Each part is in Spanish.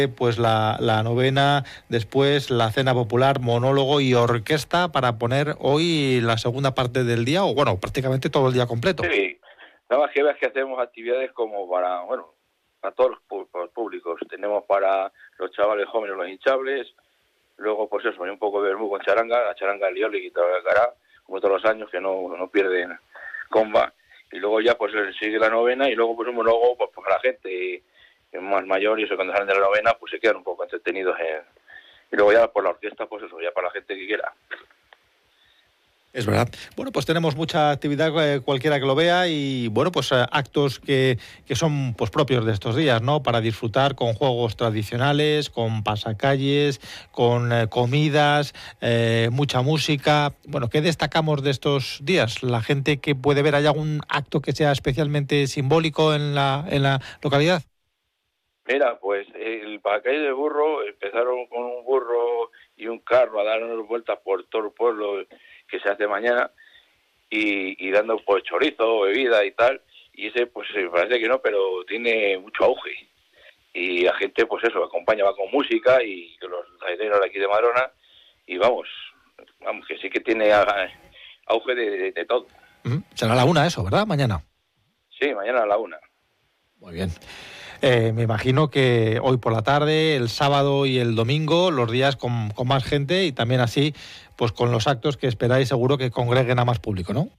Pues la novena, después la cena popular, monólogo y orquesta para poner hoy la segunda parte del día, o bueno, prácticamente todo el día completo. Sí, nada más que veas que hacemos actividades como para todos los públicos. Tenemos para los chavales jóvenes los hinchables, luego pues eso, un poco de vermú con charanga, la charanga del Lioli y el Cará, como todos los años, que no pierden comba, y luego ya pues sigue la novena y luego pues un monólogo pues para la gente más mayor, y eso cuando salen de la novena pues se quedan un poco entretenidos y luego ya por la orquesta pues eso, ya para la gente que quiera. Es verdad. Bueno, pues tenemos mucha actividad, cualquiera que lo vea, y bueno, pues actos que son pues propios de estos días, ¿no? Para disfrutar con juegos tradicionales, con pasacalles, con comidas, mucha música. Bueno, ¿qué destacamos de estos días? La gente que puede ver, ¿hay algún acto que sea especialmente simbólico en la localidad? Mira, pues el pasacalle de burro, empezaron con un burro y un carro a dar unas vueltas por todo el pueblo, que se hace mañana, y dando pues chorizo, bebida y tal, y ese pues parece que no, pero tiene mucho auge, y la gente pues eso, acompaña, va con música, y los raideros de aquí de Madrona, y vamos, que sí que tiene auge de todo. Será a la 1 eso, ¿verdad? Mañana. Sí, mañana a la 1. Muy bien. Me imagino que hoy por la tarde, el sábado y el domingo, los días con más gente, y también así, pues con los actos que esperáis seguro que congreguen a más público, ¿no?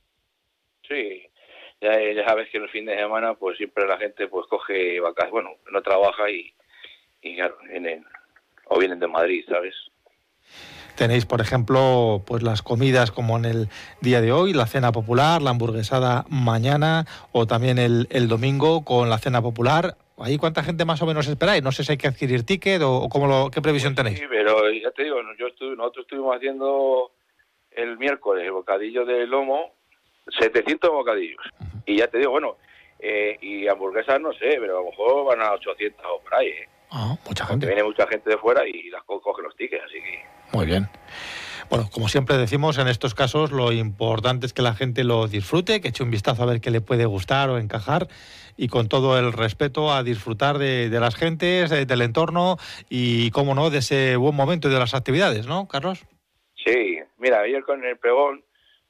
Sí, ya sabes que en los fines de semana pues siempre la gente pues coge vacaciones, no trabaja y claro, vienen de Madrid, ¿sabes? Tenéis, por ejemplo, pues las comidas como en el día de hoy, la cena popular, la hamburguesada mañana, o también el domingo con la cena popular. ¿Ahí cuánta gente más o menos esperáis? No sé si hay que adquirir ticket o qué previsión tenéis. Sí, pero ya te digo, nosotros estuvimos haciendo el miércoles el bocadillo de lomo, 700 bocadillos. Uh-huh. Y ya te digo, bueno, y hamburguesas no sé, pero a lo mejor van a 800 o por ahí, mucha gente. Viene mucha gente de fuera y las coge los tickets, así que... Muy bien. Bueno, como siempre decimos, en estos casos lo importante es que la gente lo disfrute, que eche un vistazo a ver qué le puede gustar o encajar, y con todo el respeto a disfrutar de las gentes, del entorno y, cómo no, de ese buen momento y de las actividades, ¿no, Carlos? Sí, mira, ayer con el pregón,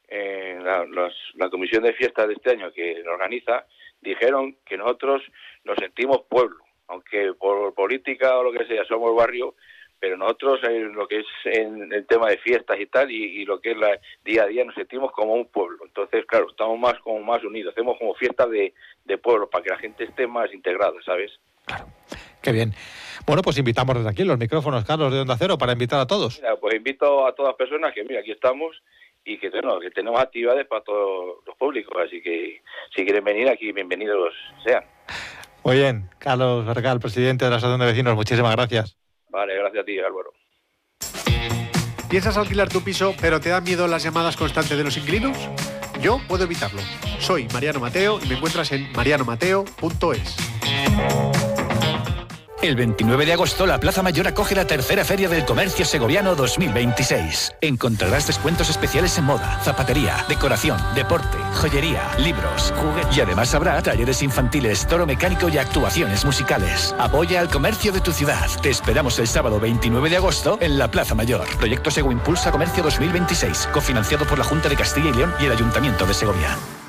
la comisión de fiestas de este año que lo organiza, dijeron que nosotros nos sentimos pueblo, aunque por política o lo que sea somos barrio, pero nosotros en lo que es en el tema de fiestas y tal, y lo que es la día a día, nos sentimos como un pueblo. Entonces, claro, estamos más unidos, hacemos como fiestas de pueblo, para que la gente esté más integrada, ¿sabes? Claro, qué bien. Bueno, pues invitamos desde aquí los micrófonos, Carlos, de Onda Cero, para invitar a todos. Mira, pues invito a todas las personas que, mira, aquí estamos, y que tenemos actividades para todos los públicos, así que si quieren venir aquí, bienvenidos sean. Muy bien, Carlos Vergal, presidente de la Asociación de Vecinos, muchísimas gracias. Vale, gracias a ti, Álvaro. ¿Piensas alquilar tu piso, pero te dan miedo las llamadas constantes de los inquilinos? Yo puedo evitarlo. Soy Mariano Mateo y me encuentras en marianomateo.es. El 29 de agosto, la Plaza Mayor acoge la tercera Feria del Comercio Segoviano 2026. Encontrarás descuentos especiales en moda, zapatería, decoración, deporte, joyería, libros, juguetes. Y además habrá talleres infantiles, toro mecánico y actuaciones musicales. Apoya al comercio de tu ciudad. Te esperamos el sábado 29 de agosto en la Plaza Mayor. Proyecto Sego Impulsa Comercio 2026, cofinanciado por la Junta de Castilla y León y el Ayuntamiento de Segovia.